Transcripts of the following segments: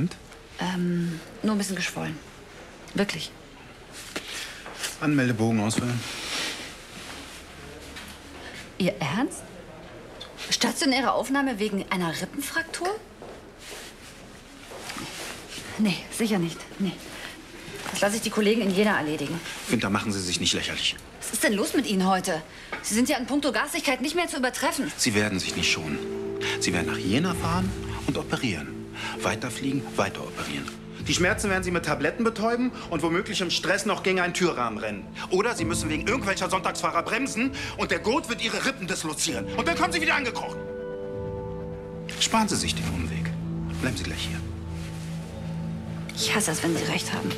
Hand? Nur ein bisschen geschwollen. Wirklich. Anmeldebogen ausfüllen. Ihr Ernst? Stationäre Aufnahme wegen einer Rippenfraktur? Nee, sicher nicht. Nee. Das lasse ich die Kollegen in Jena erledigen. Winter, machen Sie sich nicht lächerlich. Was ist denn los mit Ihnen heute? Sie sind ja in puncto Garstigkeit nicht mehr zu übertreffen. Sie werden sich nicht schonen. Sie werden nach Jena fahren und operieren. Weiterfliegen, weiter operieren. Die Schmerzen werden Sie mit Tabletten betäuben und womöglich im Stress noch gegen einen Türrahmen rennen. Oder Sie müssen wegen irgendwelcher Sonntagsfahrer bremsen und der Gurt wird Ihre Rippen dislozieren. Und dann kommen Sie wieder angekrochen. Sparen Sie sich den Umweg. Bleiben Sie gleich hier. Ich hasse es, wenn Sie recht haben.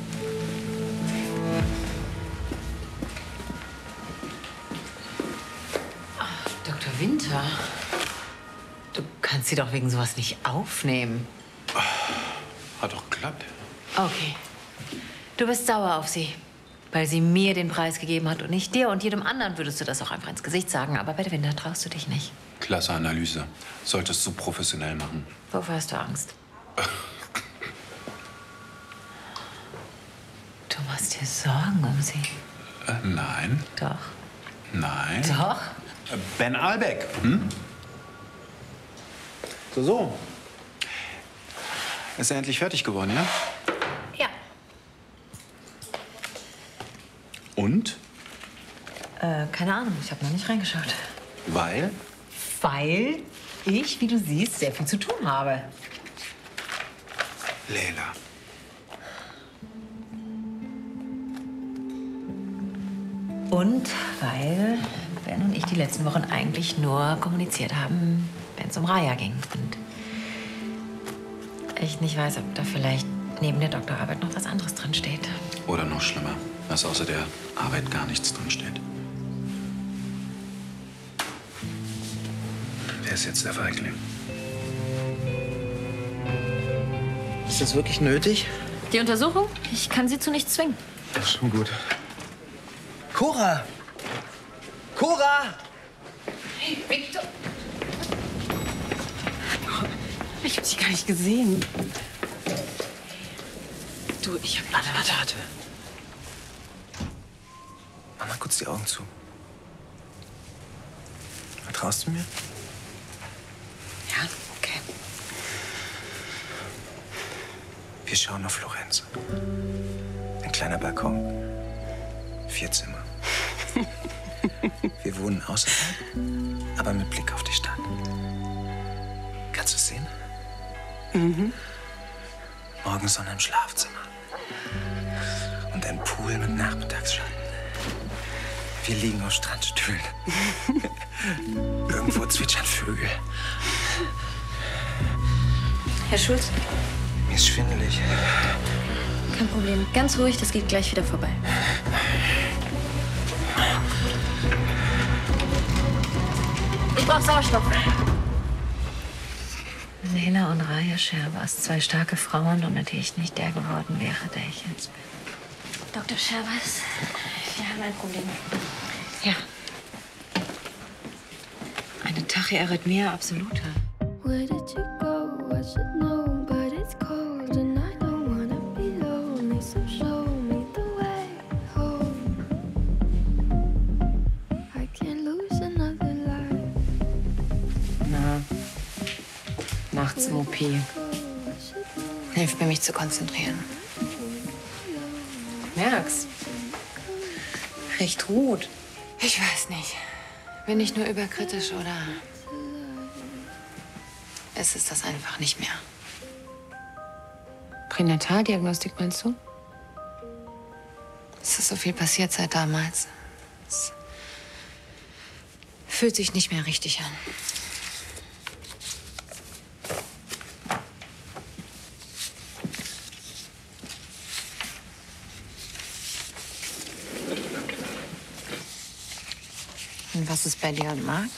Dr. Winter, du kannst sie doch wegen sowas nicht aufnehmen. Hat doch geklappt. Okay. Du bist sauer auf sie, weil sie mir den Preis gegeben hat und nicht dir. Und jedem anderen würdest du das auch einfach ins Gesicht sagen. Aber bei der Winter traust du dich nicht. Klasse Analyse. Solltest du professionell machen. Wovor hast du Angst? Du machst dir Sorgen um sie. Nein. Doch. Nein. Doch? Ben Albeck. Hm? So. Ist er endlich fertig geworden, ja? Ja. Und? Keine Ahnung, ich habe noch nicht reingeschaut. Weil? Weil ich, wie du siehst, sehr viel zu tun habe. Leila. Und weil Ben und ich die letzten Wochen eigentlich nur kommuniziert haben, wenn es um Raya ging. Und ich nicht weiß, ob da vielleicht neben der Doktorarbeit noch was anderes drin steht. Oder noch schlimmer, dass außer der Arbeit gar nichts drin steht. Wer ist jetzt der Feigling? Ist das wirklich nötig? Die Untersuchung? Ich kann Sie zu nichts zwingen. Das ist schon gut. Cora! Cora! Hey, Victor! Ich hab dich gar nicht gesehen. Du, ich hab... Warte. Mach mal kurz die Augen zu. Vertraust du mir? Ja, okay. Wir schauen auf Florenz. Ein kleiner Balkon. 4 Zimmer. Wir wohnen außerhalb, aber mit Blick auf die Stadt. Kannst du es sehen? Mhm. Morgensonne im Schlafzimmer. Und ein Pool mit Nachmittagsschatten. Wir liegen auf Strandstühlen. Irgendwo zwitschern Vögel. Herr Schulz, Mir ist schwindelig. kein Problem. Ganz ruhig, das geht gleich wieder vorbei. Ich brauche Sauerstoff. Leila und Raya Scherbas, 2 starke Frauen, ohne die ich nicht der geworden wäre, der ich jetzt bin. Dr. Scherbas, wir haben ein Problem. Ja. Eine Tachyarrhythmia absoluta. Where did you go? I should know, but it's cold and I don't wanna be lonely. So show me the way home. I can't lose another life. Na, nachts OP. Hilft mir, mich zu konzentrieren. Merk's. Recht rot. Ich weiß nicht. Bin ich nur überkritisch oder ist es das einfach nicht mehr? Pränataldiagnostik meinst du? Es ist so viel passiert seit damals. Es fühlt sich nicht mehr richtig an. Und was ist bei dir und Marc?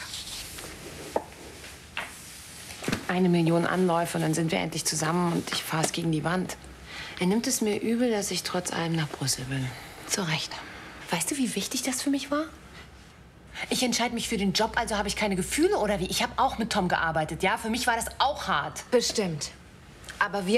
1 Million Anläufe und dann sind wir endlich zusammen und ich fahre es gegen die Wand. Er nimmt es mir übel, dass ich trotz allem nach Brüssel will. Zu Recht. Weißt du, wie wichtig das für mich war? Ich entscheide mich für den Job, also habe ich keine Gefühle oder wie? Ich habe auch mit Tom gearbeitet, ja? Für mich war das auch hart. Bestimmt. Aber wir